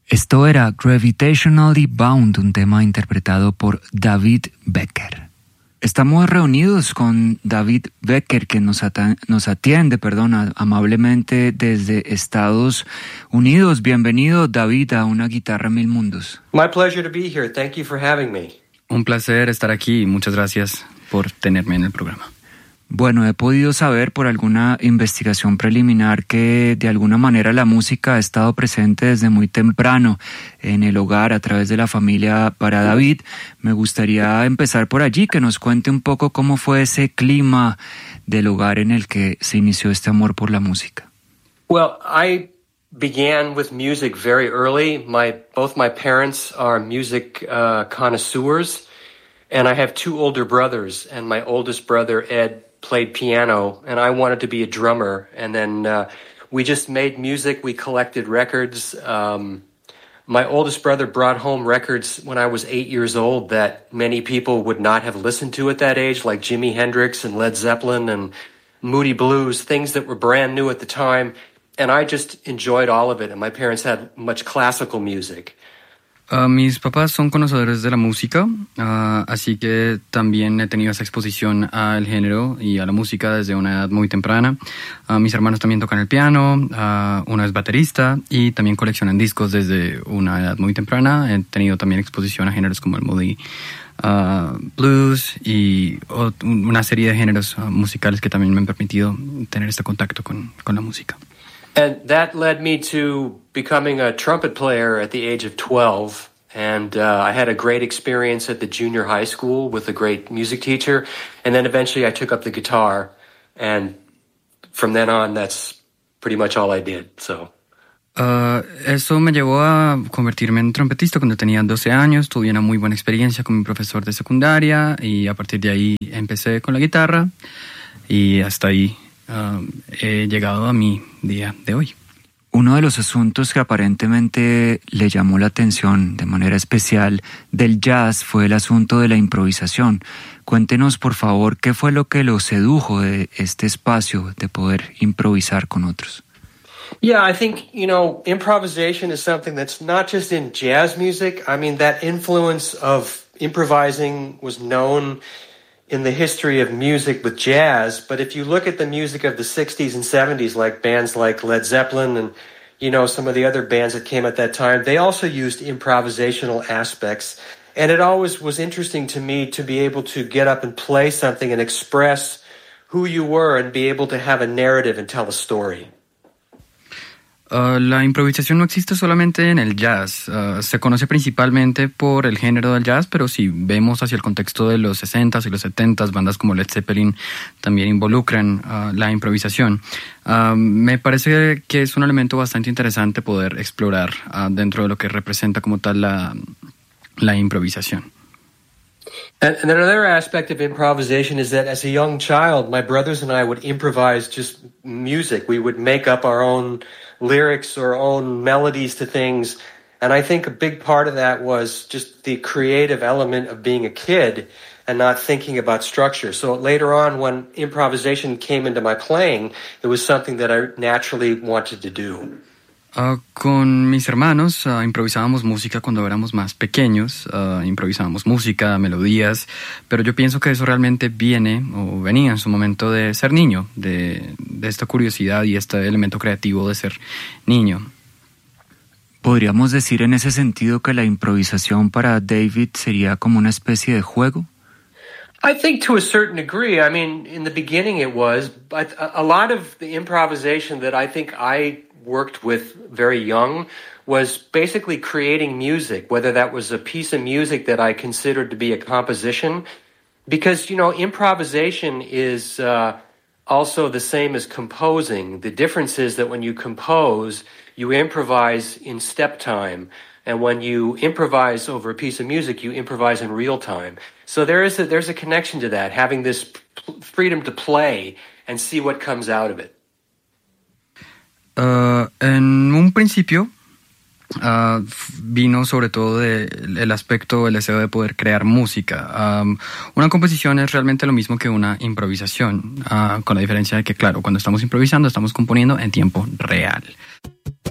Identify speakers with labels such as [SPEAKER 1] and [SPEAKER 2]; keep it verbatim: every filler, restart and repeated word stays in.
[SPEAKER 1] Esto era Gravitationally Bound, un tema interpretado por David Becker. Estamos reunidos con David Becker, que nos, at- nos atiende perdón, amablemente desde Estados Unidos. Bienvenido, David, a Una Guitarra Mil Mundos.
[SPEAKER 2] My pleasure to be here. Thank you for having me.
[SPEAKER 3] Un placer estar aquí y muchas gracias por tenerme en el programa.
[SPEAKER 1] Bueno, he podido saber por alguna investigación preliminar que de alguna manera la música ha estado presente desde muy temprano en el hogar a través de la familia para David. Me gustaría empezar por allí, que nos cuente un poco cómo fue ese clima del hogar en el que se inició este amor por la música.
[SPEAKER 2] Well, I began with music very early. My both my parents are music uh, connoisseurs, and I have two older brothers, and my oldest brother, Ed, played piano, and I wanted to be a drummer. And then uh, we just made music. We collected records. Um, my oldest brother brought home records when I was eight years old that many people would not have listened to at that age, like Jimi Hendrix and Led Zeppelin and Moody Blues, things that were brand new at the time. And I just enjoyed all of it. And my parents had much classical music.
[SPEAKER 3] Uh, mis papás son conocedores de la música, uh, así que también he tenido esa exposición al género y a la música desde una edad muy temprana. Uh, mis hermanos también tocan el piano, uh, uno es baterista y también coleccionan discos desde una edad muy temprana. He tenido también exposición a géneros como el Moody uh, Blues y o, una serie de géneros uh, musicales que también me han permitido tener este contacto con, con la música.
[SPEAKER 2] And that led me to becoming a trumpet player at the age of twelve. And uh, I had a great experience at the junior high school with a great music teacher. And then eventually I took up the guitar. And from then on, that's pretty much all I did. So.
[SPEAKER 3] Uh, eso me llevó a convertirme en trompetista cuando tenía doce años. Tuve una muy buena experiencia con mi profesor de secundaria. Y a partir de ahí empecé con la guitarra. Y hasta ahí uh, he llegado a mi día de hoy.
[SPEAKER 1] Uno de los asuntos que aparentemente le llamó la atención de manera especial del jazz fue el asunto de la improvisación. Cuéntenos, por favor, qué fue lo que lo sedujo de este espacio de poder improvisar con otros.
[SPEAKER 2] Yeah, I think, you know, improvisation is something that's not just in jazz music. I mean, that influence of improvising was known in the history of music with jazz, but if you look at the music of the sixties and seventies, like bands like Led Zeppelin and, you know, some of the other bands that came at that time, they also used improvisational aspects. And it always was interesting to me to be able to get up and play something and express who you were and be able to have a narrative and tell a story.
[SPEAKER 3] Uh, la improvisación no existe solamente en el jazz. Uh, se conoce principalmente por el género del jazz, pero si vemos hacia el contexto de los sesentas y los setentas, bandas como Led Zeppelin también involucran uh, la improvisación. Uh, me parece que es un elemento bastante interesante poder explorar uh, dentro de lo que representa como tal la, la improvisación.
[SPEAKER 2] And, and another aspect of improvisation is that as a young child, my brothers and I would improvise just music. We would make up our own lyrics or own melodies to things. And I think a big part of that was just the creative element of being a kid and not thinking about structure. So later on, when improvisation came into my playing, it was something that I naturally wanted to do.
[SPEAKER 3] Uh, con mis hermanos uh, improvisábamos música cuando éramos más pequeños, uh, improvisábamos música, melodías, pero yo pienso que eso realmente viene o venía en su momento de ser niño, de, de esta curiosidad y este elemento creativo de ser niño.
[SPEAKER 1] ¿Podríamos decir en ese sentido que la improvisación para David sería como una especie de juego?
[SPEAKER 2] I think to a certain degree. I mean, in the beginning it was, but a lot of the improvisation that I think I worked with very young was basically creating music, whether that was a piece of music that I considered to be a composition. Because, you know, improvisation is uh, also the same as composing. The difference is that when you compose, you improvise in step time. And when you improvise over a piece of music, you improvise in real time. So there is a, there's a connection to that, having this p- freedom to play and see what comes out of it.
[SPEAKER 3] Uh, en un principio uh, vino sobre todo del de aspecto, el deseo de poder crear música. Um, una composición es realmente lo mismo que una improvisación, uh, con la diferencia de que, claro, cuando estamos improvisando estamos componiendo en tiempo real.